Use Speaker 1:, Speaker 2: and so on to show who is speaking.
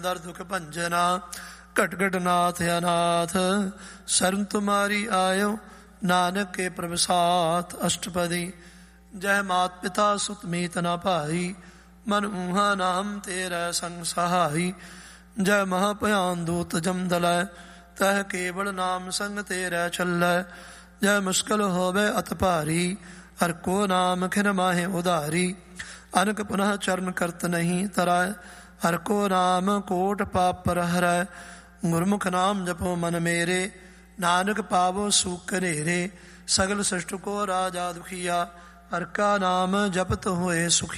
Speaker 1: ਦਰ ਦੁਖ ਭੰਜਨਾ ਘਟ ਘਟ ਨਾਥ ਅਨਾਥ ਸ਼ਰਨ ਤੁਮਾਰੀ ਆਇਓ ਨਾਨਕ ਕੇ ਪ੍ਰਭ ਸਾਥ। ਅਸ਼ਟਪਦੀ ਜੈ ਮਾਤ ਪਿਤਾ ਸੁਤ ਮੀਤ ਨ ਭਾਈ ਮਨ ਊਹਾ ਨਾਮ ਤੇਰਾ ਸੰਗ ਸਹਾਈ। ਜੈ ਮਹਾ ਭਿਆਨ ਦੂਤ ਜਮ ਦਲੈ ਤਹ ਕੇਵਲ ਨਾਮ ਸੰਗ ਤੇਰਾ ਚੱਲੈ। ਜੈ ਮੁਸ਼ਕਿਲ ਹੋਵੇ ਅਤ ਭਾਰੀ ਹਰ ਕੋ ਨਾਮ ਖਿਨ ਮਾਹੇ ਉਧਾਰੀ। ਅਨਕ ਪੁਨః ਚਰਨ ਕਰਤ ਨਹੀਂ ਤਰੈ ਹਰ ਕੋ ਨਾਮ ਕੋਟ ਪਾਪ ਪਰ ਹਰੈ। ਗੁਰਮੁਖ ਨਾਮ ਜਪੋ ਮਨ ਮੇਰੇ ਨਾਨਕ ਪਾਵੋ ਸੁਖ ਘਨੇਰੇ। ਸਗਲ ਸ੍ਰਿਸ਼ਟ ਕੋ ਰਾਜਾ ਦੁਖੀਆ ਹਰ ਕਾ ਨਾਮ ਜਪਤ ਹੋਏ ਸੁਖੀ।